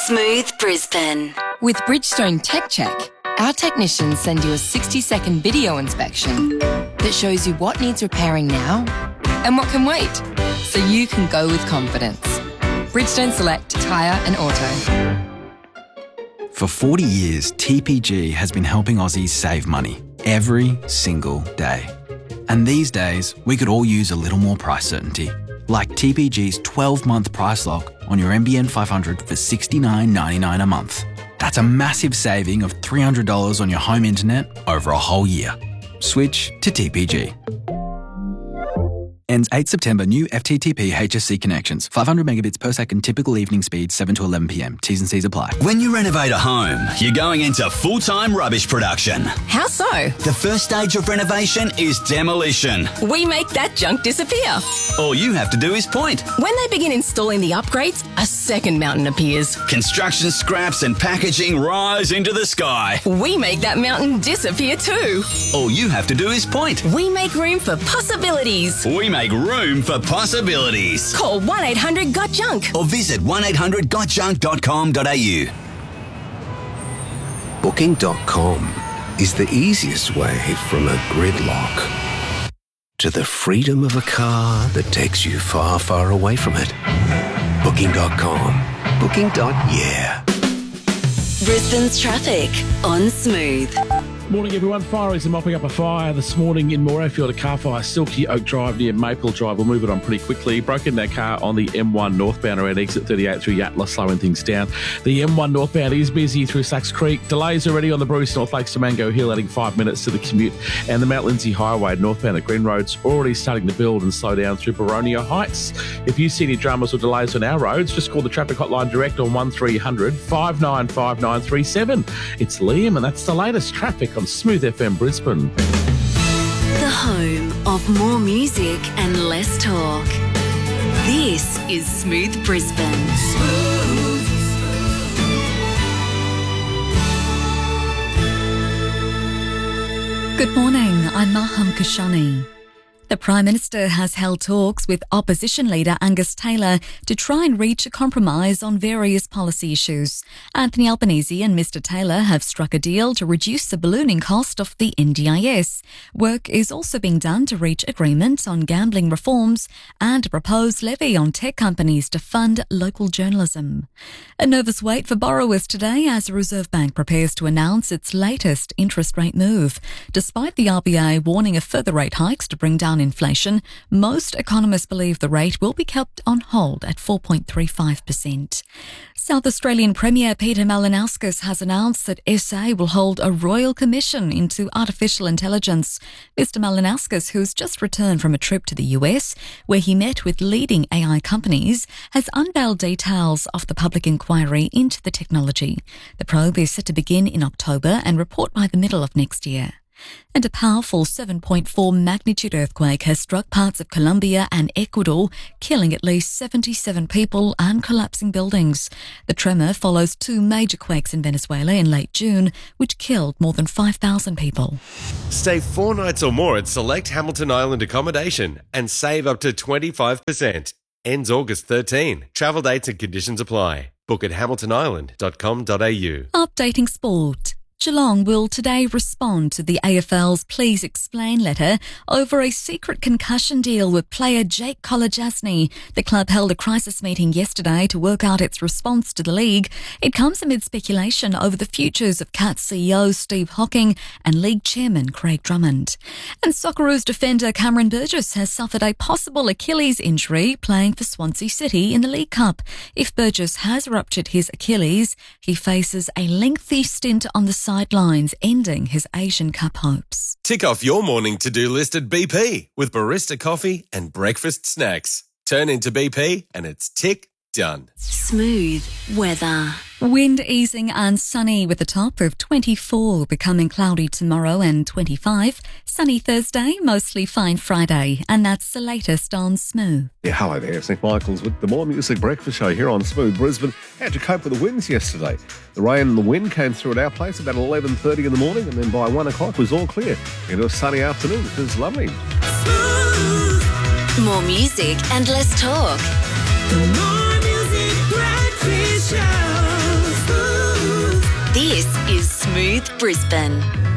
Smooth Brisbane. With Bridgestone Tech Check, our technicians send you a 60-second video inspection that shows you what needs repairing now and what can wait, so you can go with confidence. Bridgestone Select Tyre and Auto. For 40 years, TPG has been helping Aussies save money every single day. And these days, we could all use a little more price certainty, like TPG's 12-month price lock on your NBN 500 for $69.99 a month. That's a massive saving of $300 on your home internet over a whole year. Switch to TPG. Ends 8 September. New FTTP HSC connections. 500 megabits per second. Typical evening speed 7 to 11 p.m. T's and C's apply. When you renovate a home, you're going into full-time rubbish production. How so? The first stage of renovation is demolition. We make that junk disappear. All you have to do is point. When they begin installing the upgrades, a second mountain appears. Construction scraps and packaging rise into the sky. We make that mountain disappear too. All you have to do is point. We make room for possibilities. We make room for possibilities. Call 1-800-GOT-JUNK or visit 1800gotjunk.com.au. Booking.com is the easiest way from a gridlock to the freedom of a car that takes you far, far away from it. Booking.com. Booking.yeah. Brisbane's traffic on Smooth. Morning everyone. Fireys are mopping up a fire this morning in Morayfield. A car fire, Silky Oak Drive near Maple Drive. We'll move it on pretty quickly. Broken that car on the M1 northbound around exit 38 through Yatala, slowing things down. The M1 northbound is busy through Sachs Creek. Delays already on the Bruce North Lakes to Mango Hill, adding 5 minutes to the commute. And the Mount Lindsay Highway northbound at Green Road's already starting to build and slow down through Boronia Heights. If you see any dramas or delays on our roads, just call the traffic hotline direct on 1300 595937. It's Liam, and that's the latest traffic on Smooth FM Brisbane. The home of more music and less talk. This is Smooth Brisbane. Good morning, I'm Maham Kashani. The Prime Minister has held talks with opposition leader Angus Taylor to try and reach a compromise on various policy issues. Anthony Albanese and Mr Taylor have struck a deal to reduce the ballooning cost of the NDIS. Work is also being done to reach agreement on gambling reforms and a proposed levy on tech companies to fund local journalism. A nervous wait for borrowers today as the Reserve Bank prepares to announce its latest interest rate move. Despite the RBA warning of further rate hikes to bring down inflation, most economists believe the rate will be kept on hold at 4.35%. South Australian Premier Peter Malinauskas has announced that SA will hold a royal commission into artificial intelligence. Mr Malinauskas, who's just returned from a trip to the US, where he met with leading AI companies, has unveiled details of the public inquiry into the technology. The probe is set to begin in October and report by the middle of next year. And a powerful 7.4 magnitude earthquake has struck parts of Colombia and Ecuador, killing at least 77 people and collapsing buildings. The tremor follows two major quakes in Venezuela in late June, which killed more than 5,000 people. Stay 4 nights or more at select Hamilton Island accommodation and save up to 25%. Ends August 13. Travel dates and conditions apply. Book at hamiltonisland.com.au. Updating sport. Geelong will today respond to the AFL's Please Explain letter over a secret concussion deal with player Jake Kolodjasny. The club held a crisis meeting yesterday to work out its response to the league. It comes amid speculation over the futures of Cats CEO Steve Hocking and league chairman Craig Drummond. And Socceroos defender Cameron Burgess has suffered a possible Achilles injury playing for Swansea City in the League Cup. If Burgess has ruptured his Achilles, he faces a lengthy stint on the sidelines, ending his Asian Cup hopes. Tick off your morning to-do list at BP with barista coffee and breakfast snacks. Turn into BP and it's tick done. Smooth weather. Wind easing and sunny with a top of 24, becoming cloudy tomorrow and 25. Sunny Thursday, mostly fine Friday. And that's the latest on Smooth. Yeah, hello there, St Michael's with the More Music Breakfast Show here on Smooth Brisbane. Had to cope with the winds yesterday. The rain and the wind came through at our place about 11:30 in the morning, and then by 1 o'clock it was all clear into a sunny afternoon, which is lovely. Smooth. More music and less talk. The More Music Breakfast Show. Smooth Brisbane.